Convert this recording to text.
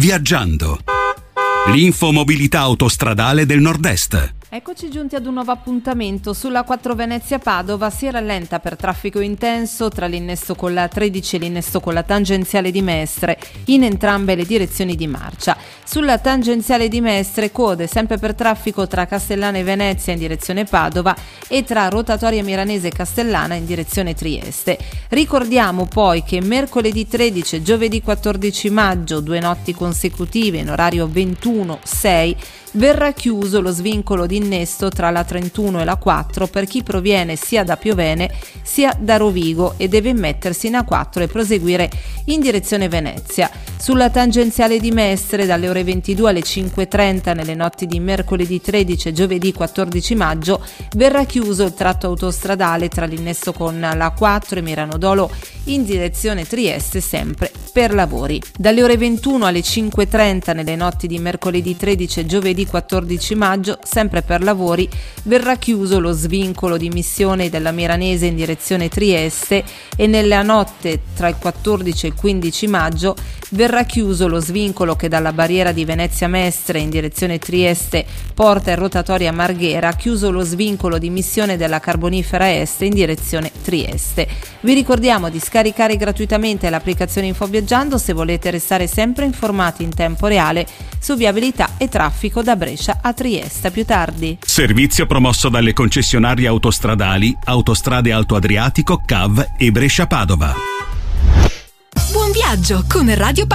Viaggiando. L'infomobilità autostradale del Nord-Est. Eccoci giunti ad un nuovo appuntamento. Sulla 4 Venezia-Padova si rallenta per traffico intenso tra l'innesto con la 13 e l'innesto con la tangenziale di Mestre in entrambe le direzioni di marcia. Sulla tangenziale di Mestre code sempre per traffico tra Castellana e Venezia in direzione Padova e tra Rotatoria Milanese e Castellana in direzione Trieste. Ricordiamo poi che mercoledì 13 e giovedì 14 maggio, 2 notti consecutive in orario 21-6, verrà chiuso lo svincolo di innesto tra la 31 e la 4 per chi proviene sia da Piovene sia da Rovigo e deve mettersi in A4 e proseguire in direzione Venezia. Sulla tangenziale di Mestre dalle ore 22 alle 5:30 nelle notti di mercoledì 13 e giovedì 14 maggio verrà chiuso il tratto autostradale tra l'innesto con la 4 e Mirano Dolo in direzione Trieste, sempre per lavori. Dalle ore 21 alle 5:30 nelle notti di mercoledì 13 e giovedì 14 maggio, sempre per lavori, verrà chiuso lo svincolo di missione della Milanese in direzione Trieste e nella notte tra il 14 e il 15 maggio verrà chiuso lo svincolo che dalla barriera di Venezia Mestre in direzione Trieste porta in rotatoria Marghera, chiuso lo svincolo di missione della Carbonifera Est in direzione Trieste. Vi ricordiamo di scaricare gratuitamente l'applicazione Infoviaggiando se volete restare sempre informati in tempo reale su viabilità e traffico da Brescia a Trieste. A più tardi. Servizio promosso dalle concessionarie autostradali Autostrade Alto Adriatico, CAV e Brescia Padova. Buon viaggio con Radio